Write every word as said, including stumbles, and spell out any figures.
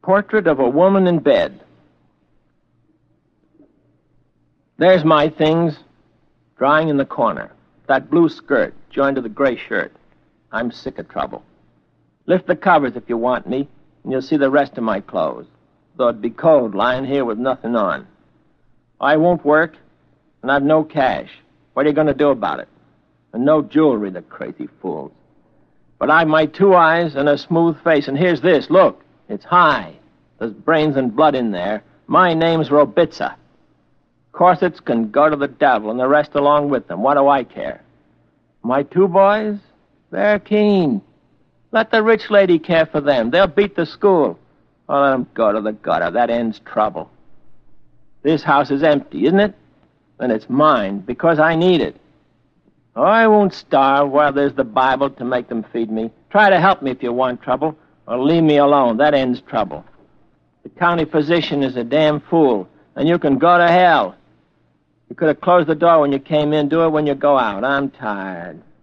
Portrait of a woman in bed. There's my things, drying in the corner. That blue skirt joined to the gray shirt. I'm sick of trouble. Lift the covers if you want me, and you'll see the rest of my clothes, though it'd be cold lying here with nothing on. I won't work, and I've no cash. What are you going to do about it? And no jewelry, the crazy fools. But I've my two eyes and a smooth face, and here's this. Look, it's high. There's brains and blood in there. My name's Robitza. Corsets can go to the devil, and the rest along with them. What do I care? My two boys, they're keen. Let the rich lady care for them. They'll beat the school. Oh, let them go to the gutter. That ends trouble. This house is empty, isn't it? Then it's mine, because I need it. Oh, I won't starve while there's the Bible to make them feed me. Try to help me if you want trouble, or leave me alone. That ends trouble. The county physician is a damn fool, and you can go to hell. You could have closed the door when you came in. Do it when you go out. I'm tired.